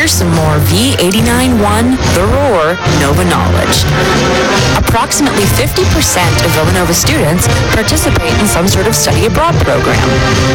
Here's some more V89.1 The Roar Nova knowledge. Approximately 50% of Villanova students participate in some sort of study abroad program.